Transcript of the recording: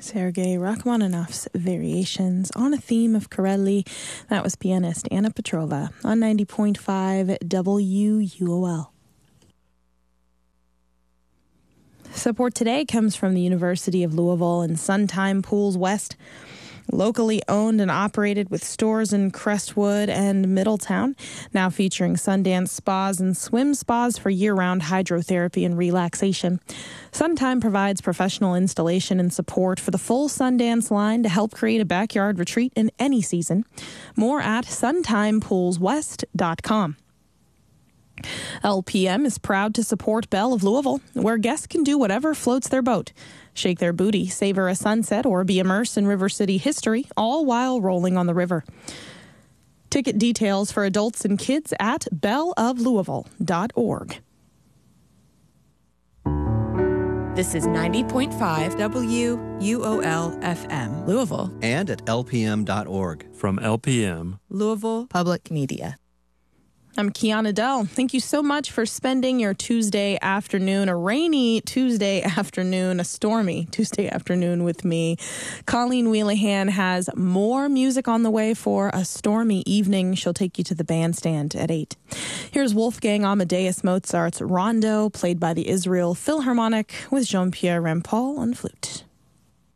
Sergei Rachmaninoff's Variations on a Theme of Corelli. That was pianist Anna Petrova on 90.5 WUOL. Support today comes from the University of Louisville and Suntime Pools West. Locally owned and operated with stores in Crestwood and Middletown, now featuring Sundance spas and swim spas for year-round hydrotherapy and relaxation. Suntime provides professional installation and support for the full Sundance line to help create a backyard retreat in any season. More at suntimepoolswest.com. LPM is proud to support Belle of Louisville, where guests can do whatever floats their boat. Shake their booty, savor a sunset, or be immersed in River City history, all while rolling on the river. Ticket details for adults and kids at belleoflouisville.org. This is 90.5 WUOL-FM, Louisville. And at lpm.org. From LPM, Louisville Public Media. I'm Kiana Dell. Thank you so much for spending your Tuesday afternoon, a rainy Tuesday afternoon, a stormy Tuesday afternoon with me. Colleen Wheelahan has more music on the way for a stormy evening. She'll take you to the bandstand at 8. Here's Wolfgang Amadeus Mozart's Rondo, played by the Israel Philharmonic with Jean-Pierre Rampal on flute.